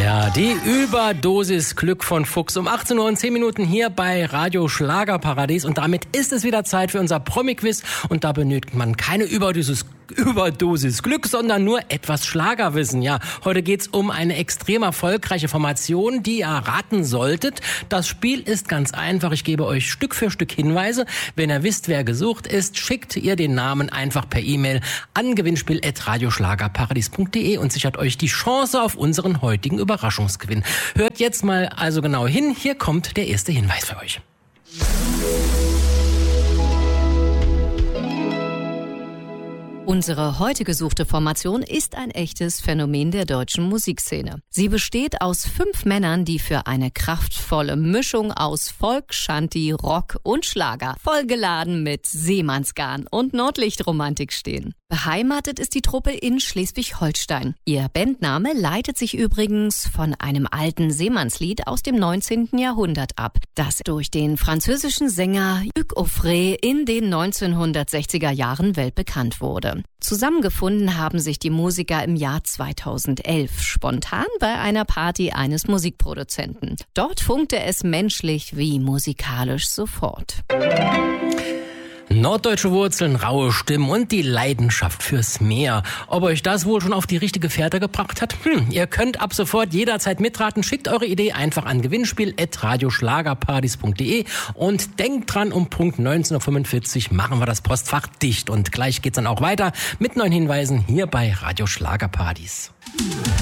Ja, die Überdosis Glück von Fuchs um 18 Uhr und 10 Minuten hier bei Radio Schlagerparadies. Und damit ist es wieder Zeit für unser Promi-Quiz. Und da benötigt man keine Überdosis Glück, sondern nur etwas Schlagerwissen. Ja, heute geht's um eine extrem erfolgreiche Formation, die ihr erraten solltet. Das Spiel ist ganz einfach. Ich gebe euch Stück für Stück Hinweise. Wenn ihr wisst, wer gesucht ist, schickt ihr den Namen einfach per E-Mail an gewinnspiel@radioschlagerparadies.de und sichert euch die Chance auf unseren heutigen Überraschungsgewinn. Hört jetzt mal also genau hin. Hier kommt der erste Hinweis für euch. Unsere heute gesuchte Formation ist ein echtes Phänomen der deutschen Musikszene. Sie besteht aus 5 Männern, die für eine kraftvolle Mischung aus Folk, Shanty, Rock und Schlager, vollgeladen mit Seemannsgarn und Nordlichtromantik stehen. Beheimatet ist die Truppe in Schleswig-Holstein. Ihr Bandname leitet sich übrigens von einem alten Seemannslied aus dem 19. Jahrhundert ab, das durch den französischen Sänger Hugues Aufray in den 1960er Jahren weltbekannt wurde. Zusammengefunden haben sich die Musiker im Jahr 2011 spontan bei einer Party eines Musikproduzenten. Dort funkte es menschlich wie musikalisch sofort. Norddeutsche Wurzeln, raue Stimmen und die Leidenschaft fürs Meer. Ob euch das wohl schon auf die richtige Fährte gebracht hat? Ihr könnt ab sofort jederzeit mitraten. Schickt eure Idee einfach an gewinnspiel@radioschlagerparadies.de und denkt dran, um Punkt 19.45 Uhr machen wir das Postfach dicht. Und gleich geht's dann auch weiter mit neuen Hinweisen hier bei Radio Schlagerparadies.